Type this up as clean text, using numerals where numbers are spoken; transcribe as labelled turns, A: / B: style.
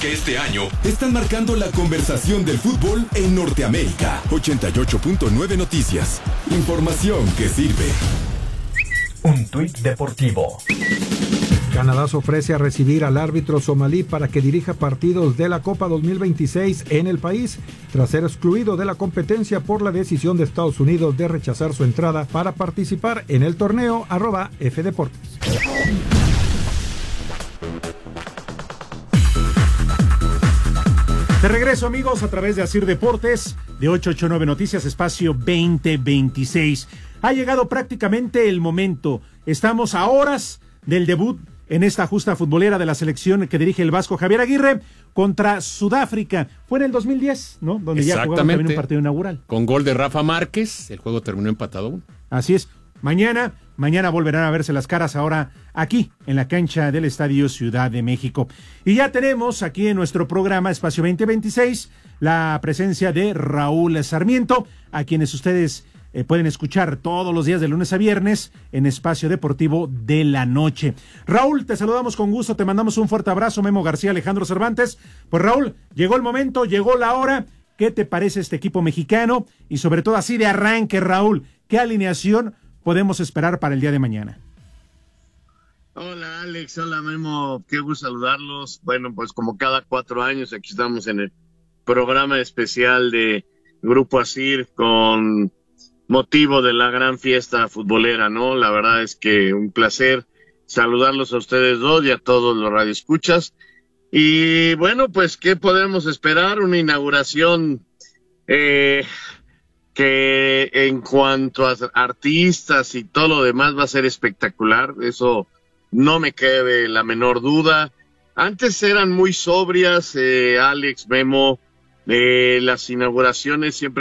A: que este año están marcando la conversación del fútbol en Norteamérica. 88.9 Noticias. Información que sirve.
B: Un tuit deportivo.
C: Canadá se ofrece a recibir al árbitro somalí para que dirija partidos de la Copa 2026 en el país, tras ser excluido de la competencia por la decisión de Estados Unidos de rechazar su entrada para participar en el torneo. @FDeportes.
D: De regreso, amigos, a través de Asir Deportes, de 889 Noticias, espacio 2026. Ha llegado prácticamente el momento. Estamos a horas del debut en esta justa futbolera de la selección que dirige el vasco Javier Aguirre contra Sudáfrica. Fue en el 2010, ¿no? Donde ya jugaron también un partido inaugural.
E: Con gol de Rafa Márquez, el juego terminó empatado 1.
D: Así es. Mañana volverán a verse las caras, ahora aquí en la cancha del Estadio Ciudad de México. Y ya tenemos aquí en nuestro programa Espacio 2026 la presencia de Raúl Sarmiento, a quienes ustedes pueden escuchar todos los días de lunes a viernes en Espacio Deportivo de la Noche. Raúl, te saludamos con gusto, te mandamos un fuerte abrazo. Memo García, Alejandro Cervantes. Pues Raúl, llegó el momento, llegó la hora. ¿Qué te parece este equipo mexicano? Y sobre todo así de arranque, Raúl, ¿qué alineación podemos esperar para el día de mañana?
F: Hola Alex, hola Memo, qué gusto saludarlos. Bueno, pues como cada 4 años aquí estamos en el programa especial de Grupo Asir con motivo de la gran fiesta futbolera, ¿no? La verdad es que un placer saludarlos a ustedes dos y a todos los radioescuchas. Y bueno, pues, ¿qué podemos esperar? Una inauguración que en cuanto a artistas y todo lo demás va a ser espectacular, eso no me cabe la menor duda. Antes eran muy sobrias, Alex, Memo, las inauguraciones siempre